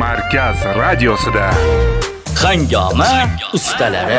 Markaz radiosida Hangoma ustalari.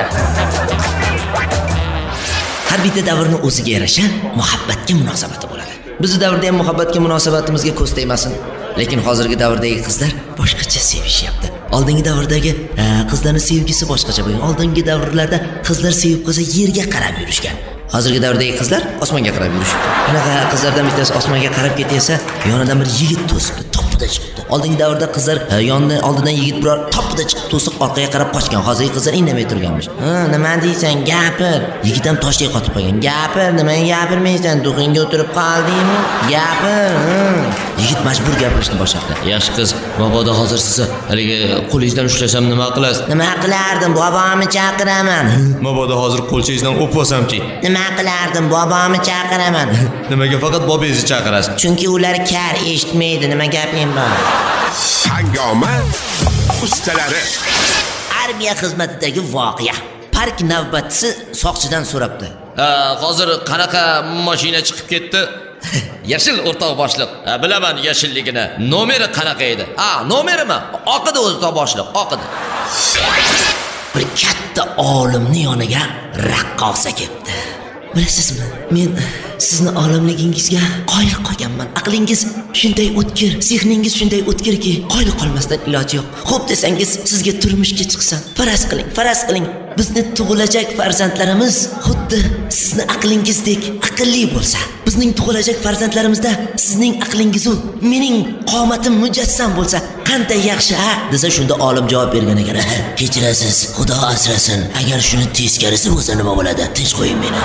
Har bitta davrning o'ziga yarasha muhabbatga munosabati bo'ladi. Bizning davrda ham muhabbatga munosabatimizga ko'z tegmasin. Lekin hozirgi davrdagi qizlar boshqacha sevishyapti. Oldingi davrdagi qizlarning sevgisi boshqacha bo'lgan. Oldingi davrlarda qizlar sevib qolsa yerga qarab yurishgan. Hozirgi davrdagi qizlar osmonga qarab yurishibdi. Bunaqa qizlardan bittasi osmonga qarab ketsa, yonidan bir yigit to'sibdi, topida chiqibdi. Oldingi davrda qizlar yonidan oldidan yigit biror topida chiqib to'siq orqaga qarab qochgan. Hozirgi qizlar indamay turganmish. Nima deysan? Gapir. Yigit ham toshdek qotib qolgan. Gapir, nimaga gapirmaysan? Duxingga o'tirib qoldingmi? Gapir. Yigit majbur gapirishni boshladi. Yaxshi qiz, mabodo hozir sizni haligi qo'lingizdan ushlasam nima qilasiz? Nima qilardim? Bobomni chaqiraman. Mabodo hozir qo'lchangizdan o'pib olsamchi? Nima qilardim? Bobomni chaqiraman. Nimaga faqat bobongizni chaqirasiz? Chunki ular kar eshitmaydi. Nima gaping bor? Hangoma ustalari. Armiya xizmatidagi voqea. Park navbatchisi soqchidan so'rabdi. Hozir qanaqa mashina chiqib ketdi? Yashil o'rtoq boshliq. Bilaman yashilligini. Nomeri qanaqa edi? Nomerimi? Oqidi o'rtoq boshliq, oqidi. Bir katta olimning yoniga raqqosa kelibdi. Bilasizmi? Men sizni olimligingizga qoyil qolganman. Aqlingiz shunday o'tkir, zehningiz shunday o'tkirki, qoyil qolmasdan iloji yo'q. Xo'p desangiz, sizga turmushga chiqsam, faraz qiling. Bizni tug'ilajak farzandlarimiz xuddi sizni aqlingizdek aqlli bo'lsa, bizning tug'ilajak farzandlarimizda sizning aqlingiz u mening qomatim mujassam bo'lsa, qanday yaxshi desa, shunda olim javob bergan ekan. Kechirasiz, Xudo asrasin. Agar shuni teskarisi bo'lsa nima bo'ladi? Tinch qo'ying meni.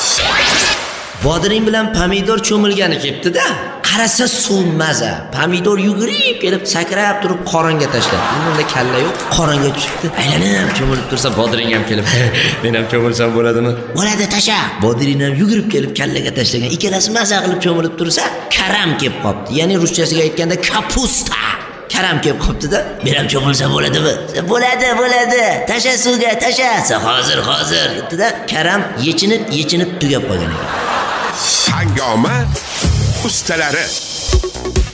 Bodiring bilan pomidor cho'milgani kelibdi-da. Qarasa suv maza. Pomidor yugurib kelib, sakrab turib qoringa tashladi. Unda kalla yo'q, qoringa tushibdi. Aylanib cho'milib tursa, bodiring ham kelib, men ham cho'milsam bo'ladimi? Bo'ladi, tasha. Bodiring ham yugurib kelib kallaga tashlagan. Ikkalasi maza qilib cho'milib tursa, karam kelib qopti. Ya'ni ruschasiga aytganda kapusta. Karam kelib qopti-da. Men ham cho'milsam bo'ladimi? Bo'ladi. Tasha suvga, tasha. Hozir dedi-da. Karam yechinib tugab qolgan ekan. Hangoma ustalari.